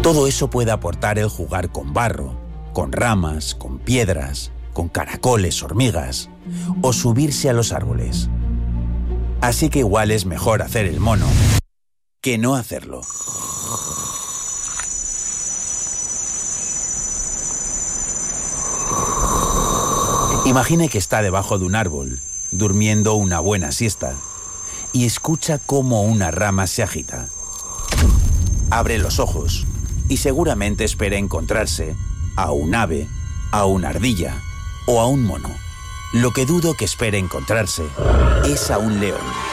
Todo eso puede aportar el jugar con barro, con ramas, con piedras, con caracoles, hormigas, o subirse a los árboles. Así que igual es mejor hacer el mono que no hacerlo. Imagine que está debajo de un árbol, durmiendo una buena siesta, y escucha cómo una rama se agita. Abre los ojos y seguramente espera encontrarse a un ave, a una ardilla o a un mono. Lo que dudo que espere encontrarse es a un león.